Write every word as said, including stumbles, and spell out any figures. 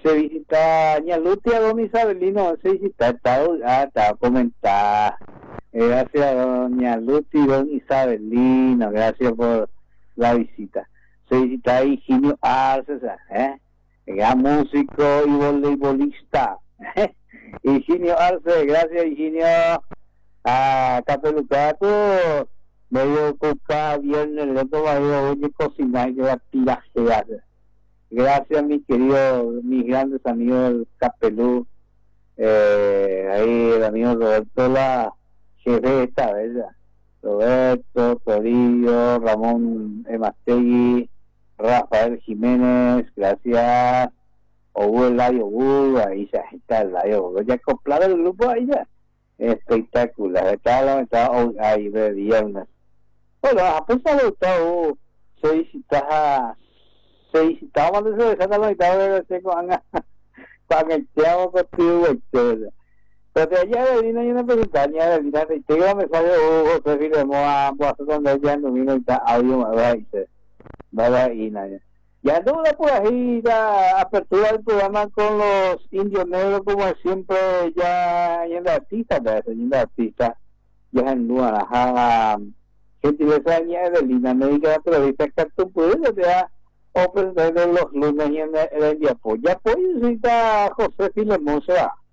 se visita Ñaluti a don Isabelino, se visita, está, ah, está comentada. Eh, gracias a doña Luti, don Isabelino, gracias por la visita. Se visita a Higinio Arce, ¿eh? Gran músico y voleibolista. Higinio Arce, gracias Higinio. A Capelucato, medio coca, viernes, lento, medio oye cocinar y la tiraje. Gracias, mis queridos, mis grandes amigos del Capelú. Eh, ahí el amigo Roberto, la jefe esta vez, Roberto, Torillo, Ramón Emastegui, Rafael Jiménez, gracias. Hugo el Layo, uh, ahí ya está el Layo, ya acoplado el grupo ahí ya. Espectacular, estaba estaba ahí de viernes. Bueno, a pesar de todo, se visitaba, se visitaba cuando se desata la mitad de la con con el tiempo contigo, etc. Pero allá de Lina hay una pregunta, ya de Lina, te digo me sale Hugo, se firmó a Boazo cuando ella no vino y está audio, me va a decir, va a ir, ya anduvo por ahí la apertura del programa con los indios negros, como siempre, ya yendo artistas, yendo artistas, ya anduvo a gentileza de Evelina, médica de entrevista, que tú puedes, ya, o presentar los lunes y en el día, pues ya pues, necesita José Filemón, se va.